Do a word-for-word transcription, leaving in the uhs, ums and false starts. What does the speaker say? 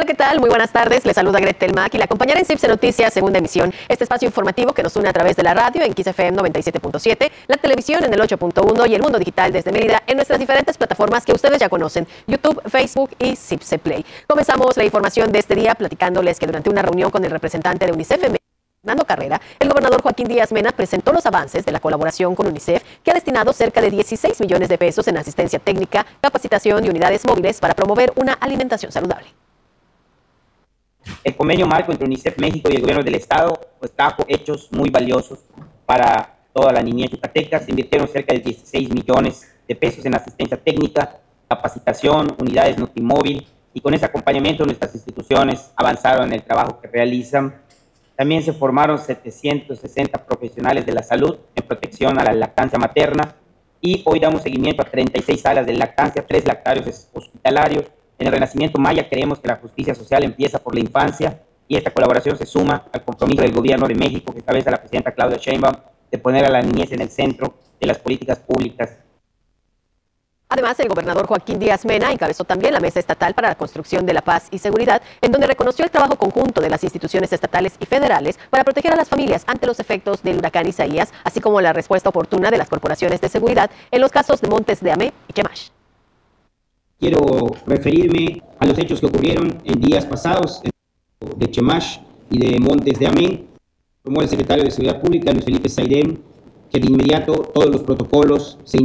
¿qué tal? Muy buenas tardes. Les saluda Gretel Mac y la acompañaré en CIPSE Noticias, segunda emisión. Este espacio informativo que nos une a través de la radio en Kiss F M noventa y siete punto siete, la televisión en el ocho punto uno y el mundo digital desde Mérida en nuestras diferentes plataformas que ustedes ya conocen, YouTube, Facebook y CIPSE Play. Comenzamos la información de este día platicándoles que durante una reunión con el representante de UNICEF en Fernando Carrera, el gobernador Joaquín Díaz Mena presentó los avances de la colaboración con UNICEF, que ha destinado cerca de dieciséis millones de pesos en asistencia técnica, capacitación y unidades móviles para promover una alimentación saludable. El convenio marco entre UNICEF México y el gobierno del estado pues, trajo hechos muy valiosos para toda la niñez yucateca. Se invirtieron cerca de dieciséis millones de pesos en asistencia técnica, capacitación, unidades Nutrimóvil, y con ese acompañamiento nuestras instituciones avanzaron en el trabajo que realizan. También se formaron setecientos sesenta profesionales de la salud en protección a la lactancia materna, y hoy damos seguimiento a treinta y seis salas de lactancia, tres lactarios hospitalarios. En el Renacimiento Maya creemos que la justicia social empieza por la infancia, y esta colaboración se suma al compromiso del gobierno de México, que cabeza la presidenta Claudia Sheinbaum, de poner a la niñez en el centro de las políticas públicas. Además, el gobernador Joaquín Díaz Mena encabezó también la Mesa Estatal para la Construcción de la Paz y Seguridad, en donde reconoció el trabajo conjunto de las instituciones estatales y federales para proteger a las familias ante los efectos del huracán Isaías, así como la respuesta oportuna de las corporaciones de seguridad en los casos de Montes de Amé y Chemash. Quiero referirme a los hechos que ocurrieron en días pasados de Chemash y de Montes de Amé. Como el secretario de Seguridad Pública, Luis Felipe Saidem, que de inmediato todos los protocolos se